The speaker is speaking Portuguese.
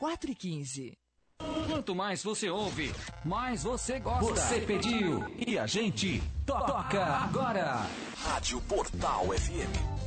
4h15. Quanto mais você ouve, mais você gosta. Você pediu e a gente toca agora. Rádio Portal FM.